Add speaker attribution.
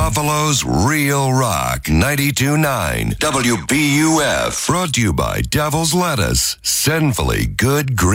Speaker 1: Buffalo's Real Rock 92.9 WBUF. Brought to you by Devil's Lettuce. Sinfully good green.